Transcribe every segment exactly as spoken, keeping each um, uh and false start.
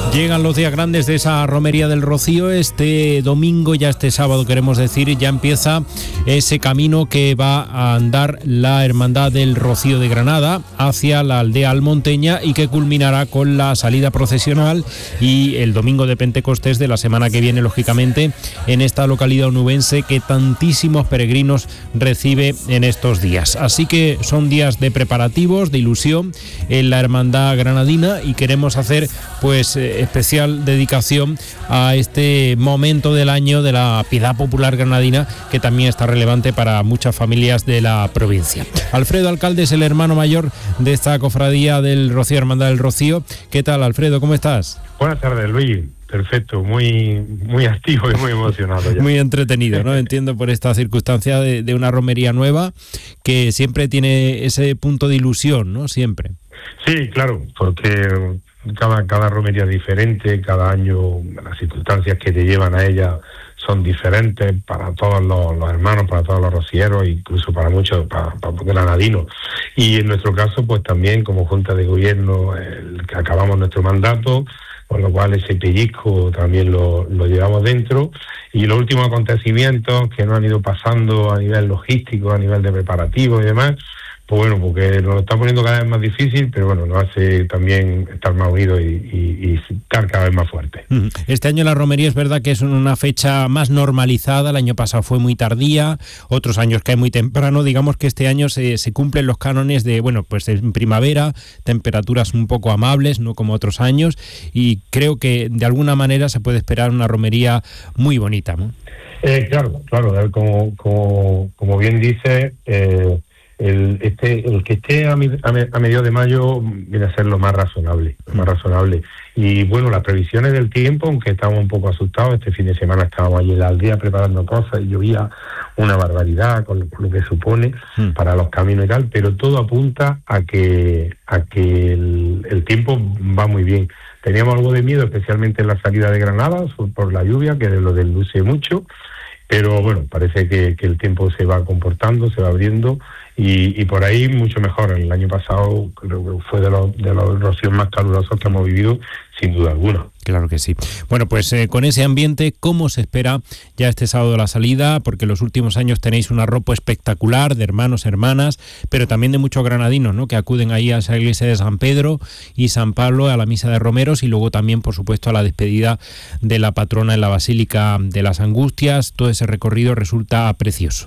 Llegan los días grandes de esa romería del Rocío. Este domingo, ya este sábado queremos decir, ya empieza ese camino que va a andar la Hermandad del Rocío de Granada hacia la aldea almonteña y que culminará con la salida procesional y el domingo de Pentecostés de la semana que viene, lógicamente, en esta localidad onubense que tantísimos peregrinos recibe en estos días. Así que son días de preparativos, de ilusión en la Hermandad Granadina y queremos hacer pues especial dedicación a este momento del año de la piedad popular granadina que también está relevante para muchas familias de la provincia. Alfredo Alcalde es el hermano mayor de esta cofradía del Rocío, Hermandad del Rocío. ¿Qué tal, Alfredo? ¿Cómo estás? Buenas tardes, Luis. Perfecto, muy muy activo y muy emocionado ya. Muy entretenido, ¿no? Entiendo por esta circunstancia de, de una romería nueva que siempre tiene ese punto de ilusión, ¿no? Siempre. Sí, claro, porque cada, cada romería es diferente, cada año las circunstancias que te llevan a ella son diferentes para todos los, los hermanos, para todos los rocieros, incluso para muchos, para, para los granadinos. Y en nuestro caso, pues también como Junta de Gobierno, el que acabamos nuestro mandato, con lo cual ese pellizco también lo, lo llevamos dentro. Y los últimos acontecimientos que nos han ido pasando a nivel logístico, a nivel de preparativo y demás, pues bueno, porque nos lo está poniendo cada vez más difícil, pero bueno, nos hace también estar más unidos y, y, y estar cada vez más fuertes. Este año la romería es verdad que es una fecha más normalizada, el año pasado fue muy tardía, otros años cae muy temprano, digamos que este año se, se cumplen los cánones de, bueno, pues en primavera, temperaturas un poco amables, no como otros años, y creo que de alguna manera se puede esperar una romería muy bonita, ¿no? Eh, claro, claro, como, como, como bien dice... Eh, El, este, el que esté a, mi, a, me, a mediados de mayo viene a ser lo más razonable, lo más razonable. Y bueno, las previsiones del tiempo, aunque estábamos un poco asustados, este fin de semana estábamos allí en la aldea preparando cosas y llovía una barbaridad con lo, con lo que supone mm. para los caminos y tal, pero todo apunta a que a que el, el tiempo va muy bien. Teníamos algo de miedo, especialmente en la salida de Granada, por la lluvia, que lo desluce mucho, pero bueno, parece que, que el tiempo se va comportando, se va abriendo, y, y por ahí mucho mejor. El año pasado creo que fue de los, de los rocíos más calurosos que hemos vivido, sin duda alguna. Claro que sí. Bueno, pues eh, con ese ambiente, ¿cómo se espera ya este sábado la salida? Porque en los últimos años tenéis una ropa espectacular de hermanos, hermanas, pero también de muchos granadinos, ¿no? Que acuden ahí a esa iglesia de San Pedro y San Pablo, a la misa de romeros, y luego también, por supuesto, a la despedida de la patrona en la Basílica de las Angustias. Todo ese recorrido resulta precioso.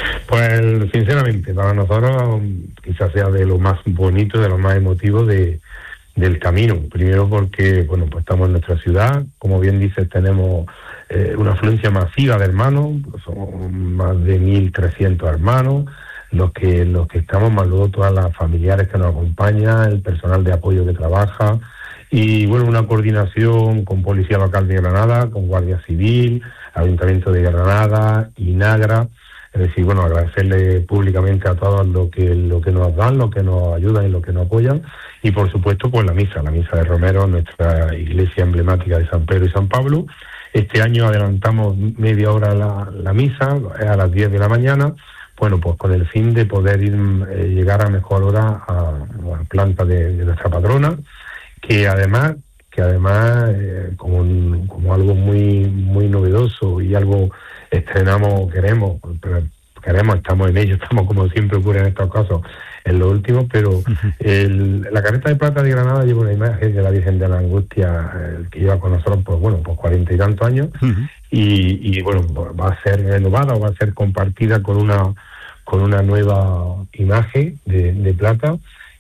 Pues sinceramente, para nosotros quizás sea de lo más bonito, de lo más emotivo de del camino. Primero porque, bueno, pues estamos en nuestra ciudad, como bien dices, tenemos eh, una afluencia masiva de hermanos, pues somos más de mil trescientos hermanos, los que los que estamos, más luego todas las familiares que nos acompañan, el personal de apoyo que trabaja, y bueno, una coordinación con Policía Local de Granada, con Guardia Civil, Ayuntamiento de Granada, INAGRA. Es decir, bueno, agradecerle públicamente a todos lo que lo que nos dan, lo que nos ayudan y lo que nos apoyan. Y por supuesto, pues la misa, la misa de Romero, nuestra iglesia emblemática de San Pedro y San Pablo. Este año adelantamos media hora la, la misa, a las diez de la mañana, bueno, pues con el fin de poder ir, eh, llegar a mejor hora a, a la planta de, de nuestra patrona, que además, que además eh, como, como algo muy, muy novedoso y algo estrenamos, queremos, queremos, estamos en ello, estamos como siempre ocurre en estos casos, en lo último, pero el, la careta de plata de Granada lleva una imagen de la Virgen de la Angustia, el que lleva con nosotros, pues bueno, pues cuarenta y tantos años, uh-huh. y, y bueno, va a ser renovada o va a ser compartida con una con una nueva imagen de, de plata,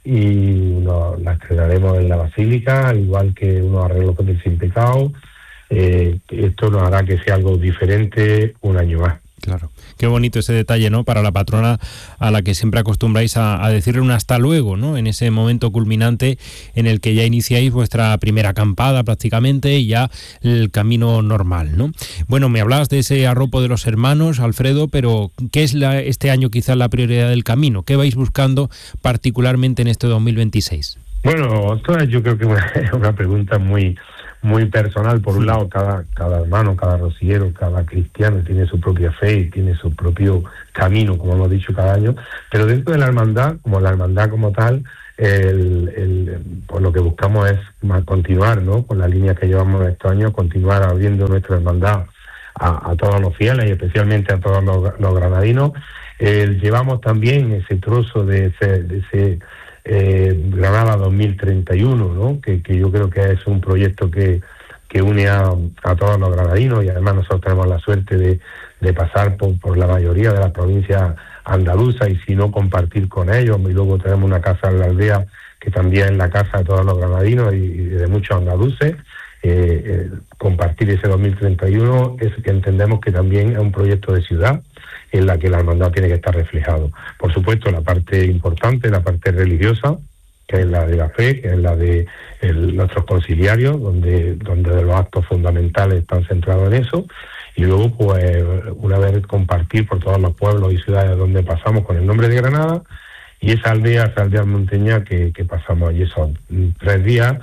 y no, la estrenaremos en la Basílica, igual que unos arreglos con el Sin Pecado. Eh, esto nos hará que sea algo diferente un año más. Claro, qué bonito ese detalle, ¿no? Para la patrona a la que siempre acostumbráis a, a decirle un hasta luego, ¿no? En ese momento culminante en el que ya iniciáis vuestra primera acampada prácticamente y ya el camino normal, ¿no? Bueno, me hablabas de ese arropo de los hermanos, Alfredo, pero ¿qué es la, este año quizás la prioridad del camino? ¿Qué vais buscando particularmente en este dos mil veintiséis? Bueno, esto yo creo que es una pregunta muy... muy personal. Por un lado, cada cada hermano, cada rociero, cada cristiano tiene su propia fe y tiene su propio camino, como hemos dicho cada año, pero dentro de la hermandad, como la hermandad como tal, el, el, pues lo que buscamos es más continuar, ¿no?, con la línea que llevamos estos años, continuar abriendo nuestra hermandad a, a todos los fieles y especialmente a todos los, los granadinos. Eh, llevamos también ese trozo de ese, de ese eh, Granada dos mil treinta y uno, ¿no?, que, que yo creo que es un proyecto que, que une a, a todos los granadinos, y además nosotros tenemos la suerte de, de pasar por, por la mayoría de las provincias andaluzas, y si no, compartir con ellos. Y luego tenemos una casa en la aldea que también es la casa de todos los granadinos y, y de muchos andaluces. Eh, eh, compartir ese dos mil treinta y uno es que entendemos que también es un proyecto de ciudad en la que la hermandad tiene que estar reflejado. Por supuesto, la parte importante, la parte religiosa, que es la de la fe, que es la de el, nuestros conciliarios, donde, donde los actos fundamentales están centrados en eso, y luego, pues, una vez compartir por todos los pueblos y ciudades donde pasamos con el nombre de Granada, y esa aldea, esa aldea monteña que, que pasamos allí esos tres días,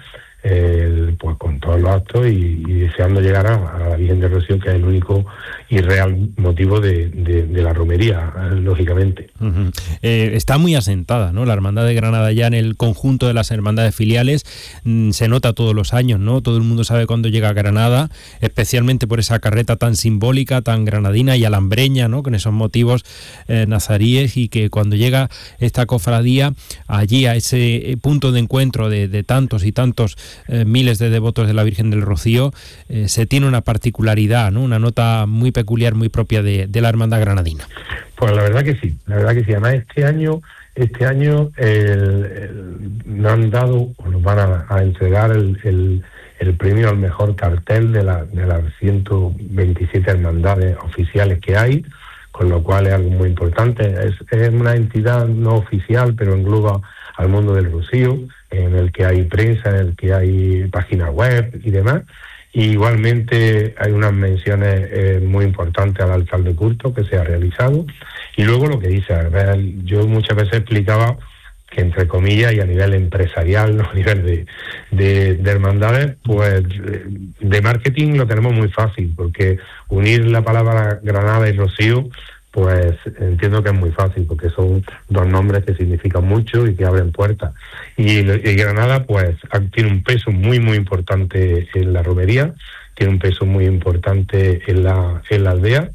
Eh, pues con todos los actos y, y deseando llegar a, a la Virgen del Rocío, que es el único y real motivo de, de, de la romería, lógicamente. Uh-huh. Eh, está muy asentada, ¿no?, la Hermandad de Granada ya en el conjunto de las hermandades filiales. Mm, se nota todos los años, ¿no? Todo el mundo sabe cuándo llega a Granada, especialmente por esa carreta tan simbólica, tan granadina y alambreña, ¿no?, con esos motivos eh, nazaríes, y que cuando llega esta cofradía allí a ese punto de encuentro de, de tantos y tantos Eh, miles de devotos de la Virgen del Rocío, eh, se tiene una particularidad, ¿no?, una nota muy peculiar, muy propia de, de la hermandad granadina. Pues la verdad que sí, la verdad que sí. Además, este año, este año el, el, nos han dado, o nos van a, a entregar el, el, el premio al mejor cartel de, la, de las ciento veintisiete hermandades oficiales que hay, con lo cual es algo muy importante. Es, es una entidad no oficial, pero engloba al mundo del Rocío, en el que hay prensa, en el que hay página web y demás. Y igualmente hay unas menciones eh, muy importantes al altar de culto que se ha realizado. Y luego lo que dice, yo muchas veces explicaba que, entre comillas, y a nivel empresarial, no a nivel de, de, de hermandades, pues de marketing lo tenemos muy fácil, porque unir la palabra Granada y Rocío, pues entiendo que es muy fácil, porque son dos nombres que significan mucho y que abren puertas. Y, y Granada, pues, tiene un peso muy, muy importante en la romería, tiene un peso muy importante en la, en la aldea,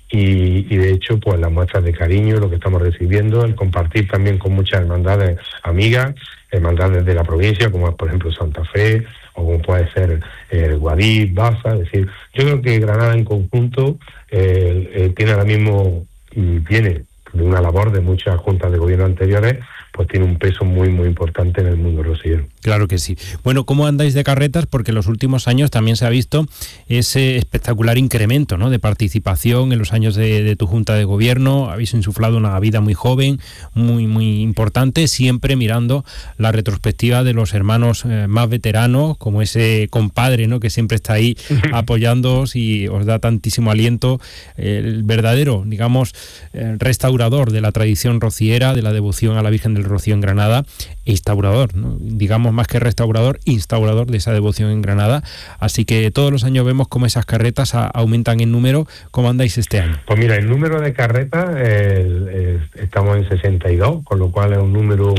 y, y de hecho, pues, las muestras de cariño, lo que estamos recibiendo, el compartir también con muchas hermandades amigas, hermandades de la provincia, como es, por ejemplo, Santa Fe, o como puede ser eh, Guadix, Baza. Es decir, yo creo que Granada en conjunto eh, eh, tiene ahora mismo, y viene de una labor de muchas juntas de gobierno anteriores, pues tiene un peso muy, muy importante en el mundo rociero. Claro que sí. Bueno, ¿cómo andáis de carretas? Porque en los últimos años también se ha visto ese espectacular incremento, ¿no?, de participación en los años de, de tu junta de gobierno. Habéis insuflado una vida muy joven, muy, muy importante, siempre mirando la retrospectiva de los hermanos eh, más veteranos, como ese compadre, ¿no?, que siempre está ahí apoyándoos y os da tantísimo aliento. El verdadero, digamos, eh, restaurador de la tradición rociera, de la devoción a la Virgen del Rocío en Granada, e instaurador, ¿no?, digamos, más que restaurador, instaurador de esa devoción en Granada. Así que todos los años vemos cómo esas carretas a, aumentan en número. ¿Cómo andáis este año? Pues mira, el número de carretas, eh, eh, estamos en sesenta y dos, con lo cual es un número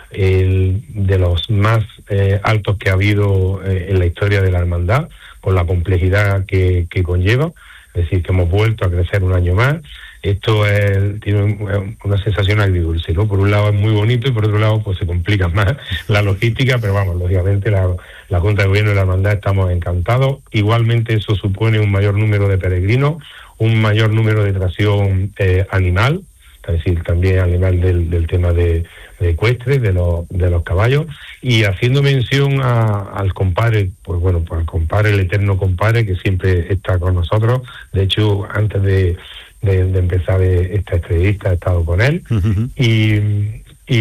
eh, de los más eh, altos que ha habido eh, en la historia de la hermandad, con la complejidad que, que conlleva. Es decir, que hemos vuelto a crecer un año más. Esto es, tiene una sensación agridulce, ¿no? Por un lado es muy bonito y por otro lado pues se complica más la logística, pero vamos, lógicamente la, la Junta de Gobierno y la Hermandad estamos encantados. Igualmente eso supone un mayor número de peregrinos, un mayor número de tracción eh, animal, es decir, también a nivel del, del tema de, de ecuestres, de los, de los caballos, y haciendo mención a, al compadre, pues bueno, pues al compadre, el eterno compadre que siempre está con nosotros. De hecho, antes de De, de empezar esta entrevista, he estado con él, uh-huh. y,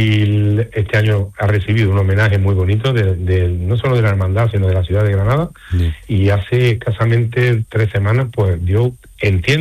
y este año ha recibido un homenaje muy bonito de, de no solo de la hermandad, sino de la ciudad de Granada, uh-huh. Y hace escasamente tres semanas pues dio, entiendo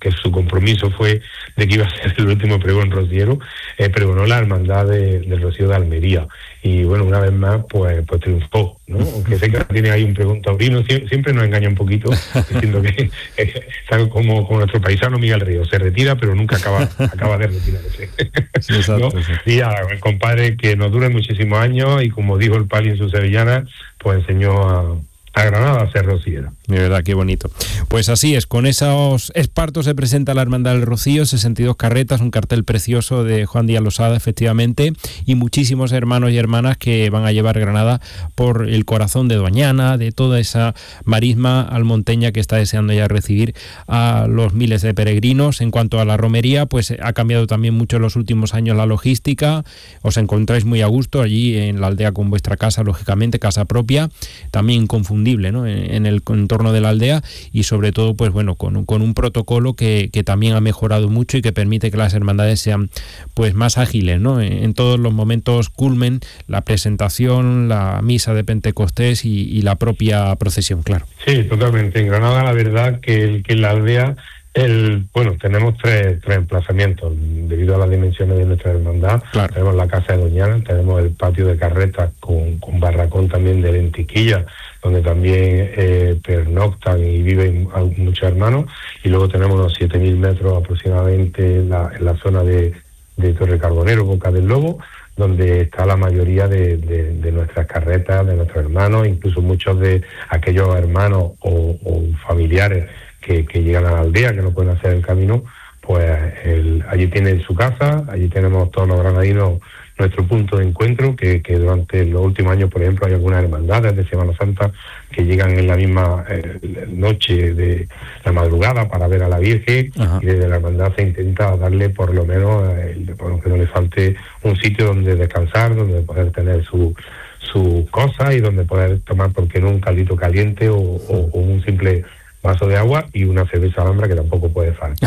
que su compromiso fue de que iba a ser el último pregón rociero, eh, pregonó la hermandad de, del Rocío de Almería. Y bueno, una vez más, pues, pues triunfó, ¿no? Aunque sé que tiene ahí un pregón taurino, siempre, siempre nos engaña un poquito, diciendo que eh, está como, como nuestro paisano Miguel Río, se retira, pero nunca acaba, acaba de retirarse. Sí, exacto, ¿no? sí. Y ya, el compadre, que nos dure muchísimos años, y como dijo el Pali en su sevillana, pues enseñó a... a Granada a ser rociera. De verdad, qué bonito. Pues así es, con esos espartos se presenta la Hermandad del Rocío, sesenta y dos carretas, un cartel precioso de Juan Díaz Losada, efectivamente, y muchísimos hermanos y hermanas que van a llevar Granada por el corazón de Doñana, de toda esa marisma almonteña que está deseando ya recibir a los miles de peregrinos. En cuanto a la romería, pues ha cambiado también mucho en los últimos años la logística, os encontráis muy a gusto allí en la aldea con vuestra casa, lógicamente, casa propia, también inconfundible, ¿no? en, en el entorno de la aldea, y sobre todo, pues bueno, con, con un protocolo que, que también ha mejorado mucho y que permite que las hermandades sean pues más ágiles, ¿no? En, en todos los momentos culmen, la presentación, la misa de Pentecostés y, y la propia procesión, claro. Sí, totalmente. En Granada, la verdad que, que en la aldea, el, bueno, tenemos tres, tres emplazamientos debido a las dimensiones de nuestra hermandad. Claro. Tenemos la casa de Doñana, tenemos el patio de carretas con, con barracón también de Lentiquilla, donde también eh, pernoctan y viven muchos hermanos, y luego tenemos unos siete mil metros aproximadamente en la, en la zona de, de Torre Carbonero, Boca del Lobo, donde está la mayoría de, de, de nuestras carretas, de nuestros hermanos, incluso muchos de aquellos hermanos o, o familiares que, que llegan a la aldea, que no pueden hacer el camino, pues el, allí tienen su casa, allí tenemos todos los granadinos nuestro punto de encuentro, que, que durante los últimos años, por ejemplo, hay algunas hermandades de Semana Santa que llegan en la misma eh, noche de la madrugada para ver a la Virgen. Ajá. Y desde la hermandad se intenta darle por lo menos, eh, bueno, que no le falte un sitio donde descansar, donde poder tener su sus cosas y donde poder tomar, porque no, un caldito caliente o, o, o un simple vaso de agua y una cerveza Alhambra, que tampoco puede faltar.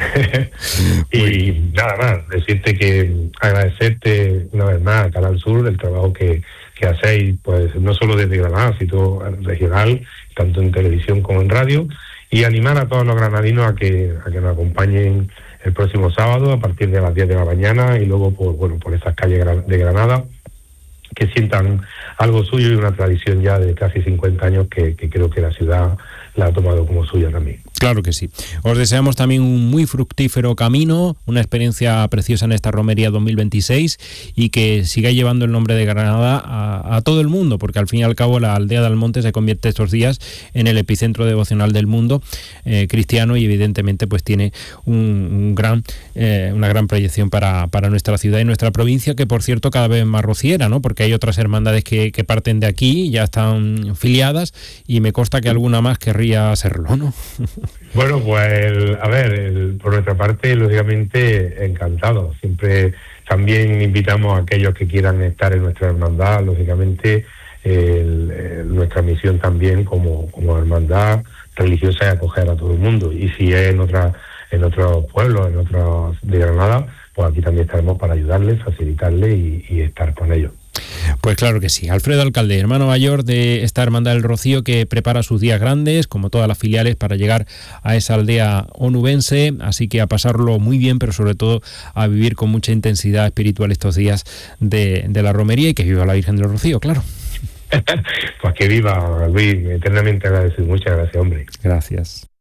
Y nada más, decirte que agradecerte una vez más a Canal Sur el trabajo que, que hacéis, pues no solo desde Granada, sino regional, tanto en televisión como en radio, y animar a todos los granadinos a que, a que nos acompañen el próximo sábado a partir de las diez de la mañana, y luego por, bueno, por esas calles de Granada, que sientan algo suyo y una tradición ya de casi cincuenta años que, que creo que la ciudad la ha tomado como suya también. Claro que sí. Os deseamos también un muy fructífero camino, una experiencia preciosa en esta romería dos mil veintiséis, y que siga llevando el nombre de Granada a, a todo el mundo, porque al fin y al cabo la aldea de Almonte se convierte estos días en el epicentro devocional del mundo eh, cristiano, y evidentemente pues tiene un, un gran, eh, una gran proyección para, para nuestra ciudad y nuestra provincia, que por cierto cada vez más rociera, ¿no? Porque hay otras hermandades que, que parten de aquí, ya están filiadas, y me consta que alguna más querría serlo, ¿no? Bueno, pues, el, a ver, el, por nuestra parte, lógicamente, encantado. Siempre también invitamos a aquellos que quieran estar en nuestra hermandad, lógicamente, el, el, nuestra misión también como, como hermandad religiosa es acoger a todo el mundo. Y si es en otra, en otros pueblos, en otros de Granada, pues aquí también estaremos para ayudarles, facilitarles y, y estar con ellos. Pues claro que sí. Alfredo Alcalde, hermano mayor de esta Hermandad del Rocío, que prepara sus días grandes, como todas las filiales, para llegar a esa aldea onubense, así que a pasarlo muy bien, pero sobre todo a vivir con mucha intensidad espiritual estos días de, de la romería, y que viva la Virgen del Rocío, claro. Pues que viva, Luis, eternamente agradecido. Muchas gracias, hombre. Gracias.